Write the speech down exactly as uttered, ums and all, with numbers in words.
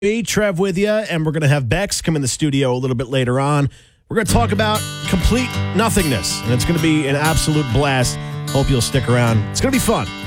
Me, Trev with you, and we're going to have Bex come in the studio a little bit later on. We're going to talk about complete nothingness, and it's going to be an absolute blast. Hope you'll stick around. It's going to be fun.